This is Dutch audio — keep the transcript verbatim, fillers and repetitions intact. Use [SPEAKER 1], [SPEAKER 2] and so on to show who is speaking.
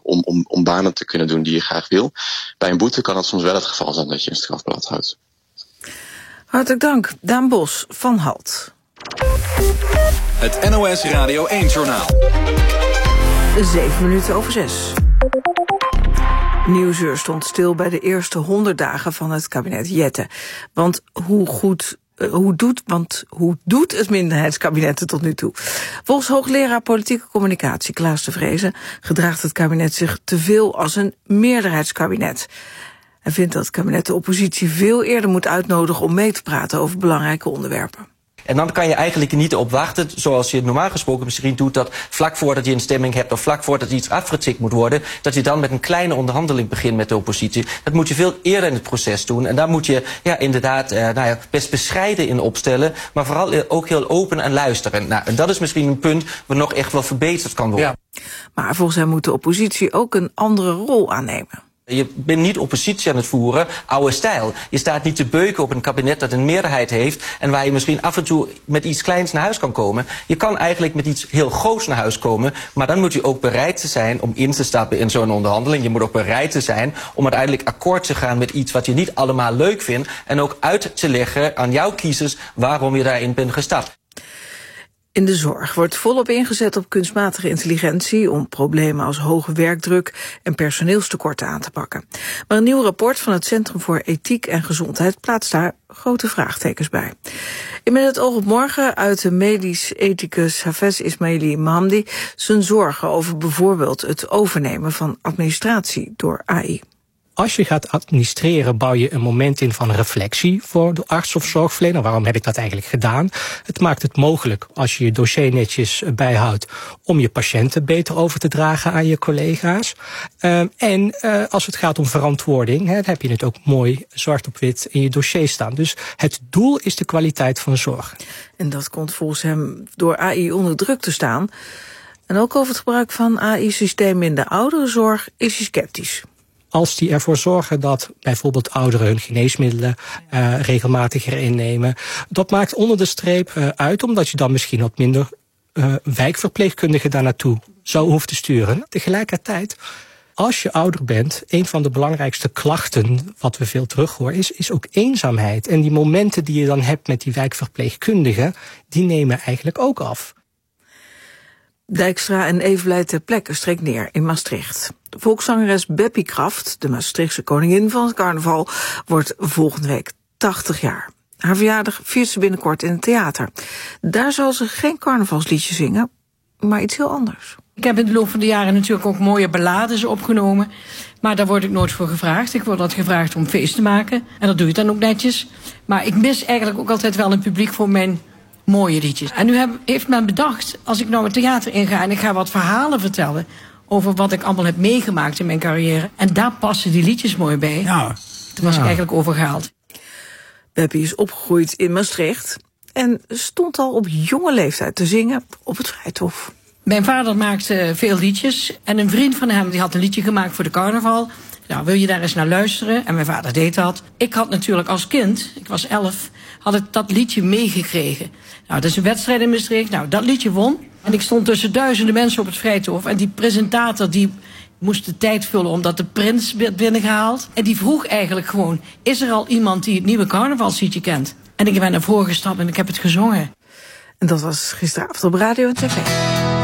[SPEAKER 1] om, om, om banen te kunnen doen die je graag wil. Bij een boete kan dat soms wel het geval zijn dat je een strafblad houdt.
[SPEAKER 2] Hartelijk dank, Daan Bos van Halt.
[SPEAKER 3] Het N O S Radio één-journaal.
[SPEAKER 2] Zeven minuten over zes. Nieuwsuur stond stil bij de eerste honderd dagen van het kabinet Jette. Want hoe goed... Uh, hoe, doet, want hoe doet het minderheidskabinet het tot nu toe? Volgens hoogleraar politieke communicatie Klaas de Vreese gedraagt het kabinet zich te veel als een meerderheidskabinet. Hij vindt dat het kabinet de oppositie veel eerder moet uitnodigen om mee te praten over belangrijke onderwerpen.
[SPEAKER 4] En dan kan je eigenlijk niet op wachten, zoals je het normaal gesproken misschien doet, dat vlak voordat je een stemming hebt of vlak voordat iets afgetikt moet worden, dat je dan met een kleine onderhandeling begint met de oppositie. Dat moet je veel eerder in het proces doen. En daar moet je ja, inderdaad eh, nou ja, best bescheiden in opstellen, maar vooral ook heel open en luisteren. Nou, en dat is misschien een punt waar nog echt wel verbeterd kan worden.
[SPEAKER 2] Ja. Maar volgens hem moet de oppositie ook een andere rol aannemen.
[SPEAKER 4] Je bent niet oppositie aan het voeren, oude stijl. Je staat niet te beuken op een kabinet dat een meerderheid heeft en waar je misschien af en toe met iets kleins naar huis kan komen. Je kan eigenlijk met iets heel groots naar huis komen, maar dan moet je ook bereid te zijn om in te stappen in zo'n onderhandeling. Je moet ook bereid te zijn om uiteindelijk akkoord te gaan met iets wat je niet allemaal leuk vindt en ook uit te leggen aan jouw kiezers waarom je daarin bent gestapt.
[SPEAKER 2] In de zorg wordt volop ingezet op kunstmatige intelligentie om problemen als hoge werkdruk en personeelstekorten aan te pakken. Maar een nieuw rapport van het Centrum voor Ethiek en Gezondheid plaatst daar grote vraagtekens bij. In Met het oog op morgen uit de medisch ethicus Hafez Ismaili Mohamdi zijn zorgen over bijvoorbeeld het overnemen van administratie door A I.
[SPEAKER 5] Als je gaat administreren, bouw je een moment in van reflectie voor de arts of zorgverlener. Waarom heb ik dat eigenlijk gedaan? Het maakt het mogelijk, als je je dossier netjes bijhoudt, om je patiënten beter over te dragen aan je collega's. Uh, en uh, als het gaat om verantwoording, hè, dan heb je het ook mooi zwart op wit in je dossier staan. Dus het doel is de kwaliteit van zorg.
[SPEAKER 2] En dat komt volgens hem door A I onder druk te staan. En ook over het gebruik van A I-systemen in de ouderenzorg is hij sceptisch.
[SPEAKER 5] Als die ervoor zorgen dat bijvoorbeeld ouderen hun geneesmiddelen uh, regelmatiger innemen. Dat maakt onder de streep uh, uit, omdat je dan misschien wat minder uh, wijkverpleegkundigen daar naartoe zou hoeven te sturen. Tegelijkertijd, als je ouder bent, een van de belangrijkste klachten, wat we veel terughoren, is, is ook eenzaamheid. En die momenten die je dan hebt met die wijkverpleegkundigen, die nemen eigenlijk ook af.
[SPEAKER 2] Dijkstra en Evenblij ter plekke streek neer in Maastricht. Volkszangeres Beppie Kraft, de Maastrichtse koningin van het carnaval, wordt volgende week tachtig jaar. Haar verjaardag viert ze binnenkort in het theater. Daar zal ze geen carnavalsliedje zingen, maar iets heel anders.
[SPEAKER 6] Ik heb in de loop van de jaren natuurlijk ook mooie ballades opgenomen. Maar daar word ik nooit voor gevraagd. Ik word altijd gevraagd om feest te maken. En dat doe je dan ook netjes. Maar ik mis eigenlijk ook altijd wel een publiek voor mijn mooie liedjes. En nu heb, heeft men bedacht, als ik nou het theater inga en ik ga wat verhalen vertellen over wat ik allemaal heb meegemaakt in mijn carrière. En daar passen die liedjes mooi bij.
[SPEAKER 7] Ja.
[SPEAKER 6] Toen was
[SPEAKER 7] ja.
[SPEAKER 6] ik eigenlijk overgehaald.
[SPEAKER 2] Beppie is opgegroeid in Maastricht en stond al op jonge leeftijd te zingen op het Vrijthof.
[SPEAKER 6] Mijn vader maakte veel liedjes en een vriend van hem die had een liedje gemaakt voor de carnaval. Nou, wil je daar eens naar luisteren? En mijn vader deed dat. Ik had natuurlijk als kind, ik was elf, had ik dat liedje meegekregen. Nou, dat is een wedstrijd in Maastricht. Nou, dat liedje won. En ik stond tussen duizenden mensen op het Vrijthof. En die presentator die moest de tijd vullen omdat de prins werd binnengehaald. En die vroeg eigenlijk gewoon, is er al iemand die het nieuwe carnavalsliedje kent? En ik ben naar voren gestapt en ik heb het gezongen.
[SPEAKER 2] En dat was gisteravond op radio en tv.